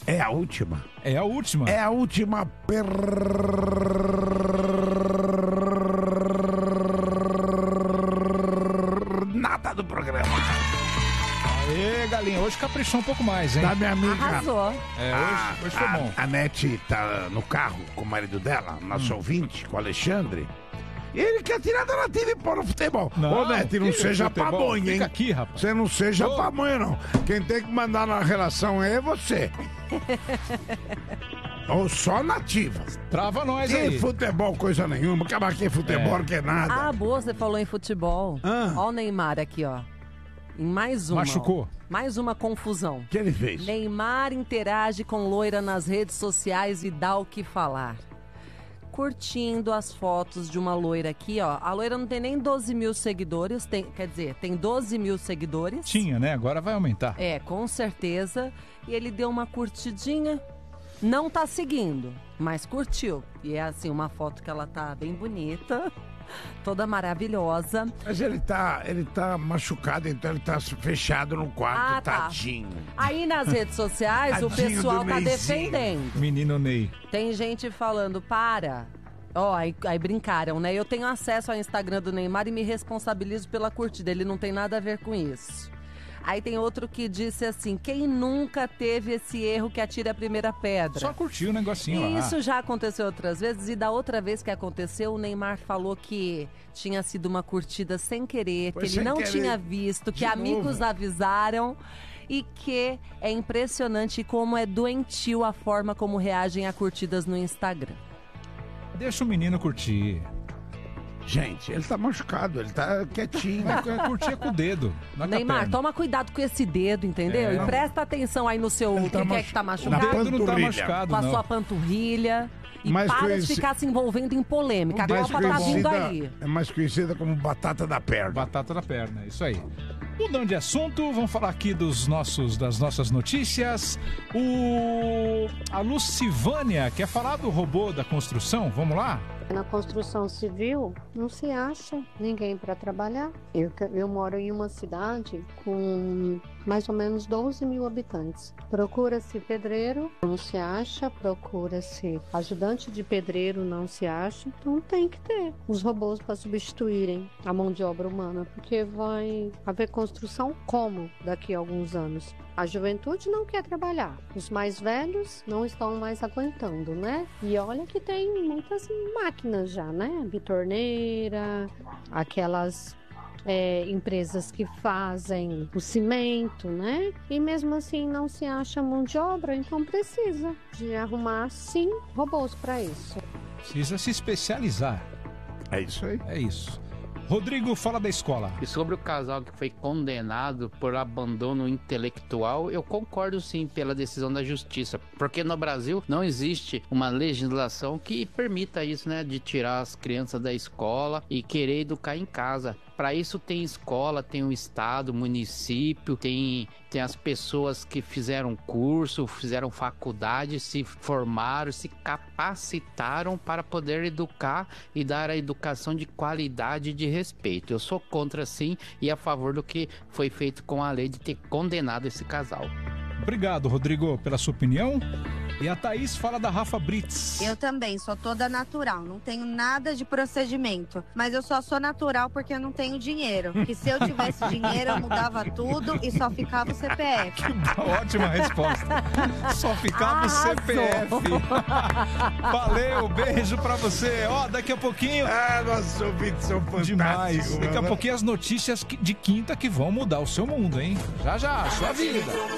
É a última. É a última. É a última nada do programa. Aê, galinha, hoje caprichou um pouco mais, hein? Da minha amiga. Arrasou. Hoje foi bom. A Nete tá no carro com o marido dela, nosso ouvinte, com o Alexandre. E ele quer tirar da nativa e pôr no futebol. Ô, Nete, não seja futebol? pamonha, hein? Fica aqui, rapaz. Você não seja pamonha, não. Quem tem que mandar na relação é você. Ou só nativa. Trava nós Que aí. futebol, coisa nenhuma. Acabar aqui futebol, que é nada. Ah, boa, você falou em futebol. Ó o Neymar aqui, ó. Em mais uma. Machucou. Ó. Mais uma confusão. O que ele fez? Neymar interage com loira nas redes sociais e dá o que falar. Curtindo as fotos de uma loira aqui, ó. A loira não tem nem 12 mil seguidores, tem 12 mil seguidores. Tinha, né? Agora vai aumentar. É, com certeza. E ele deu uma curtidinha. Não tá seguindo, mas curtiu. E é assim, uma foto que ela tá bem bonita, toda maravilhosa. Mas ele tá machucado, então ele tá fechado no quarto, tadinho. Aí nas redes sociais o Tadinho pessoal do tá Neyzinho. defendendo. Menino Ney. Tem gente falando, para. Ó, aí brincaram, né? Eu tenho acesso ao Instagram do Neymar e me responsabilizo pela curtida. Ele não tem nada a ver com isso. Aí tem outro que disse assim, quem nunca teve esse erro que atira a primeira pedra? Só curtiu o negocinho E lá. isso já aconteceu outras vezes, e da outra vez que aconteceu, o Neymar falou que tinha sido uma curtida sem querer, que ele não tinha visto, que amigos avisaram, e que é impressionante como é doentio a forma como reagem a curtidas no Instagram. Deixa o menino curtir. Gente, ele tá machucado, ele tá quietinho. Curtir com o dedo. Neymar, toma cuidado com esse dedo, entendeu? E presta atenção aí no seu... O que é que tá machucado? O dedo não tá machucado, com a sua panturrilha. E para de ficar se envolvendo em polêmica. A Copa tá vindo aí. É mais conhecida como batata da perna. Batata da perna, isso aí. Mudando de assunto, vamos falar aqui das nossas notícias. A Lucivânia quer falar do robô da construção? Vamos lá? Na construção civil, não se acha ninguém para trabalhar. Eu moro em uma cidade com mais ou menos 12 mil habitantes. Procura-se pedreiro, não se acha. Procura-se ajudante de pedreiro, não se acha. Então tem que ter os robôs para substituírem a mão de obra humana, porque vai haver construção como daqui a alguns anos? A juventude não quer trabalhar. Os mais velhos não estão mais aguentando, né? E olha que tem muitas máquinas já, né? Bitorneira, aquelas empresas que fazem o cimento, né? E mesmo assim não se acha mão de obra, então precisa de arrumar, sim, robôs para isso. Precisa se especializar. É isso aí. É isso. Rodrigo, fala da escola. E sobre o casal que foi condenado por abandono intelectual, eu concordo sim pela decisão da justiça, porque no Brasil não existe uma legislação que permita isso, né, de tirar as crianças da escola e querer educar em casa. Para isso tem escola, tem o estado, o município, tem as pessoas que fizeram curso, fizeram faculdade, se formaram, se capacitaram para poder educar e dar a educação de qualidade e de respeito. Eu sou contra sim e a favor do que foi feito com a lei de ter condenado esse casal. Obrigado, Rodrigo, pela sua opinião. E a Thaís fala da Rafa Brits. Eu também, sou toda natural, não tenho nada de procedimento. Mas eu só sou natural porque eu não tenho dinheiro. Que se eu tivesse dinheiro, eu mudava tudo e só ficava o CPF. Ótima resposta. Só ficava o CPF. Valeu, beijo pra você. Ó, daqui a pouquinho... nossos ouvintes são fantásticos. Demais. Daqui a pouquinho as notícias de quinta que vão mudar o seu mundo, hein? Já, sua vida.